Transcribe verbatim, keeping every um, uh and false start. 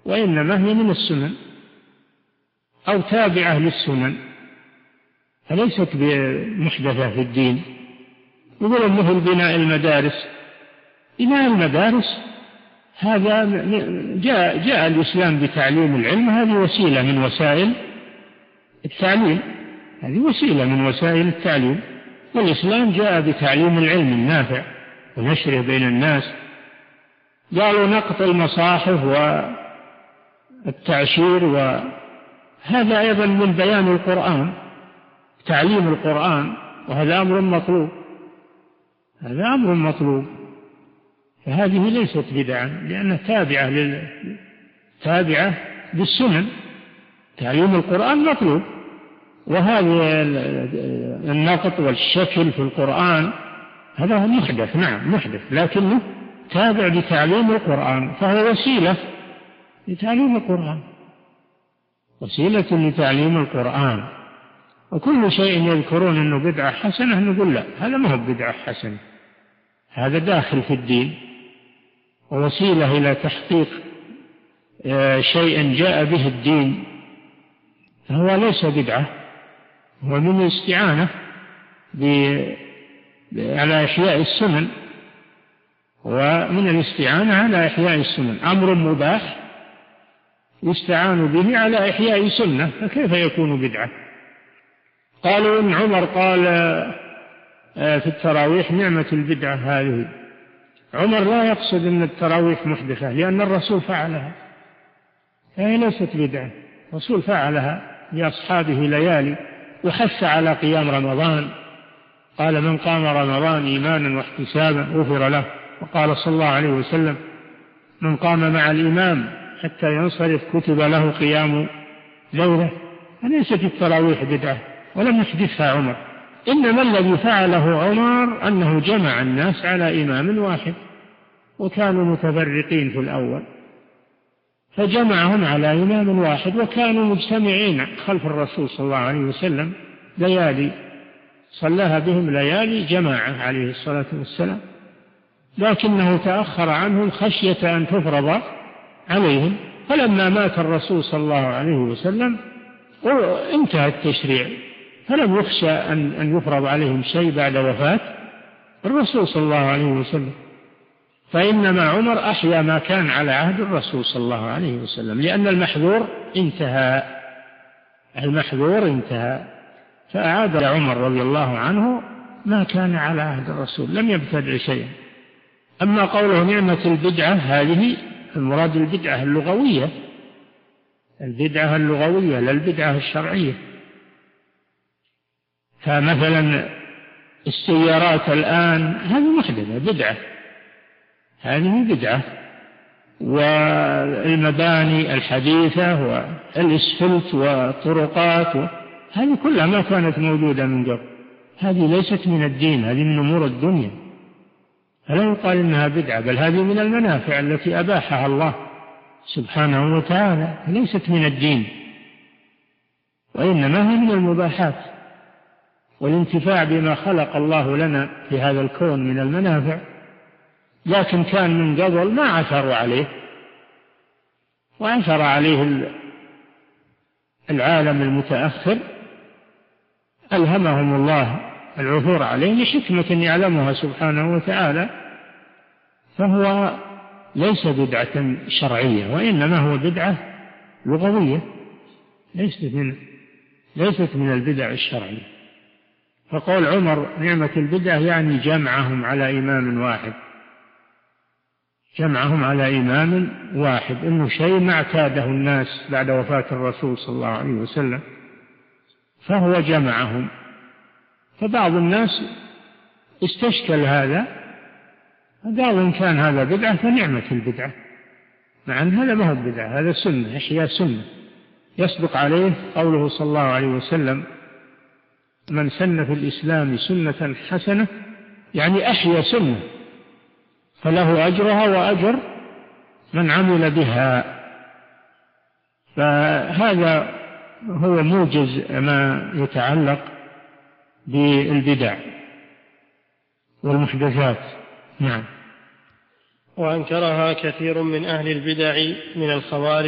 وإنما هي من السنن أو تابعة للسنن، فليست بمحدثة في الدين. يقول مثل بناء المدارس، بناء المدارس هذا جاء, جاء الإسلام بتعليم العلم، هذه وسيلة من وسائل التعليم، هذه وسيلة من وسائل التعليم، والإسلام جاء بتعليم العلم النافع ونشره بين الناس. قالوا نقط المصاحف والتعشير، وهذا أيضا من بيان القرآن، تعليم القرآن، وهذا أمر مطلوب، هذا أمر مطلوب. فهذه ليست بدعة لأنها تابعة لل... تابعة للسنن. تعليم القرآن مطلوب، وهذا النقط والشكل في القرآن هذا محدث، نعم محدث، لكنه تابع لتعليم القرآن، فهو وسيلة لتعليم القرآن، وسيلة لتعليم القرآن. وكل شيء يذكرون أنه بدعة حسنة نقول لا، هذا ما هو بدعة حسنة، هذا داخل في الدين ووسيلة إلى تحقيق شيء جاء به الدين، فهو ليس بدعة، هو من الاستعانة على إحياء السنن، ومن الاستعانة على إحياء السنن أمر مباح يستعان به على إحياء سنة، فكيف يكون بدعة؟ قالوا إن عمر قال في التراويح نعمة البدعة هذه، عمر لا يقصد أن التراويح محدثة لأن الرسول فعلها، فهي ليست بدعة، الرسول فعلها لأصحابه ليالي، وحث على قيام رمضان، قال من قام رمضان إيمانا واحتسابا غفر له، وقال صلى الله عليه وسلم من قام مع الإمام حتى ينصرف كتب له قيام ليلة. فليست التراويح بدعة ولم يحدثها عمر، إنما الذي فعله عمر أنه جمع الناس على إمام واحد، وكانوا متفرقين في الأول فجمعهم على إمام واحد، وكانوا مجتمعين خلف الرسول صلى الله عليه وسلم ليالي، صلىها بهم ليالي جماعة عليه الصلاة والسلام، لكنه تأخر عنهم خشية أن تفرض عليهم، فلما مات الرسول صلى الله عليه وسلم انتهى التشريع، فلم يخشى أن يفرض عليهم شيء بعد وفاة الرسول صلى الله عليه وسلم، فإنما عمر أحيا ما كان على عهد الرسول صلى الله عليه وسلم، لأن المحذور انتهى، المحذور انتهى، فأعاد عمر رضي الله عنه ما كان على عهد الرسول، لم يبتدع شيئا. أما قوله نعمة البدعة هذه المراد البدعة اللغوية، البدعة اللغوية لا البدعة الشرعية. فمثلا السيارات الآن هذه محدثة بدعة، هذه بدعة، والمباني الحديثة والإسفلت والطرقات هذه كلها ما كانت موجودة من قبل، هذه ليست من الدين، هذه من أمور الدنيا، فلا يقال إنها بدعة، بل هذه من المنافع التي أباحها الله سبحانه وتعالى، ليست من الدين، وإنما هي من المباحات، والانتفاع بما خلق الله لنا في هذا الكون من المنافع. لكن كان من قبل ما عثروا عليه، وعثر عليه العالم المتأخر، ألهمهم الله العثور عليه لحكمة يعلمها سبحانه وتعالى، فهو ليس بدعة شرعية، وإنما هو بدعة لغوية، ليست من ليست من البدع الشرعية. فقول عمر نعمة البدعة يعني جمعهم على إمام واحد، جمعهم على إمام واحد، إنه شيء ما اعتاده الناس بعد وفاة الرسول صلى الله عليه وسلم، فهو جمعهم. فبعض الناس استشكل هذا، قال إن كان هذا بدعة فنعمة البدعة، مع أن هذا ما هو بدعة، هذا سنة، إحياء سنة، يصدق عليه قوله صلى الله عليه وسلم من سن في الإسلام سنة حسنة، يعني أحيا سنة، فله أجرها وأجر من عمل بها. فهذا هو موجز ما يتعلق بالبدع والمحدثات. نعم. وأنكرها كثير من أهل البدع من الخوارج